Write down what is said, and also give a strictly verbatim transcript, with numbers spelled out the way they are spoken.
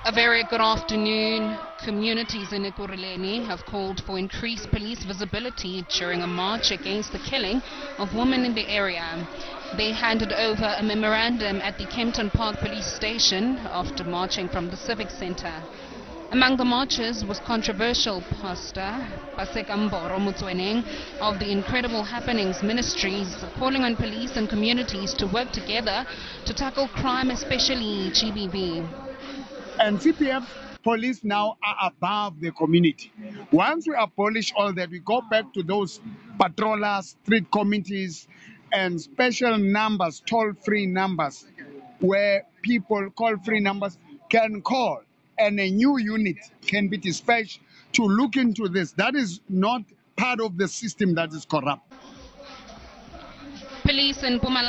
A very good afternoon. Communities in Ekurhuleni have called for increased police visibility during a march against the killing of women in the area. They handed over a memorandum at the Kempton Park police station after marching from the Civic Centre. Among the marchers was controversial Pastor Paseka Mboro Mutsweneng of the Incredible Happenings Ministries, calling on police and communities to work together to tackle crime, especially G B V. And C P F police now are above the community. Once we abolish all that, we go back to those patrollers, street committees, and special numbers, toll-free numbers, where people call-free numbers can call, and a new unit can be dispatched to look into this. That is not part of the system that is corrupt. Police in Mpumalanga